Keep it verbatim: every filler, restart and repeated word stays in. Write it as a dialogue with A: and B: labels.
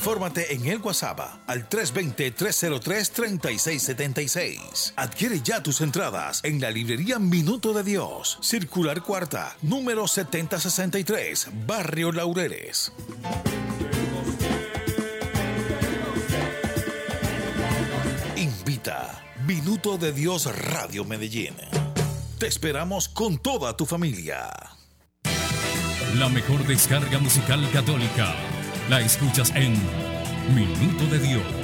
A: Infórmate en el WhatsApp al tres dos cero, tres cero tres, tres seis siete seis. Adquiere ya tus entradas en la librería Minuto de Dios, Circular Cuarta, número setenta sesenta y tres, Barrio Laureles. Invita Minuto de Dios Radio Medellín. Te esperamos con toda tu familia.
B: La mejor descarga musical católica la escuchas en Minuto de Dios.